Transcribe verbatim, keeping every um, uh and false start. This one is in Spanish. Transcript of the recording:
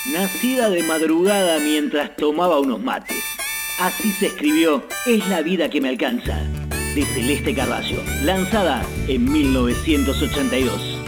nacida de madrugada mientras tomaba unos mates. Así se escribió Es la vida que me alcanza, de Celeste Carballo, lanzada en mil novecientos ochenta y dos.